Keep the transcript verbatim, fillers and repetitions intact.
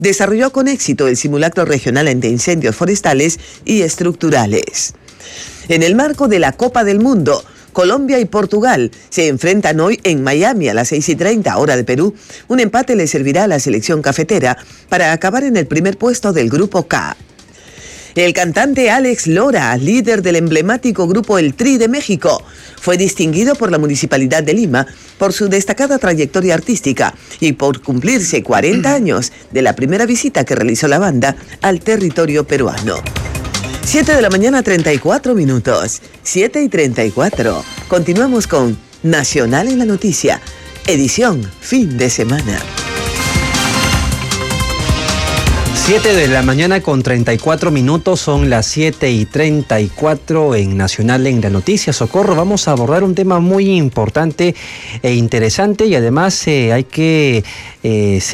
desarrolló con éxito el simulacro regional ante incendios forestales y estructurales. En el marco de la Copa del Mundo, Colombia y Portugal se enfrentan hoy en Miami a las seis y treinta, hora de Perú. Un empate le servirá a la selección cafetera para acabar en el primer puesto del Grupo K. El cantante Alex Lora, líder del emblemático grupo El Tri de México, fue distinguido por la Municipalidad de Lima por su destacada trayectoria artística y por cumplirse cuarenta años de la primera visita que realizó la banda al territorio peruano. siete de la mañana, treinta y cuatro minutos. siete y treinta y cuatro. Continuamos con Nacional en la Noticia, edición fin de semana. siete de la mañana con treinta y cuatro minutos, son las siete y treinta y cuatro en Nacional en la Noticia. Socorro, vamos a abordar un tema muy importante e interesante y además eh, hay que... Eh,